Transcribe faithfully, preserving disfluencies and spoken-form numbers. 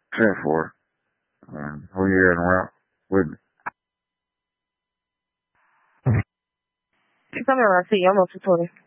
ten four. Um, who you in around with me? Come here, I see you. I'm up to twenty.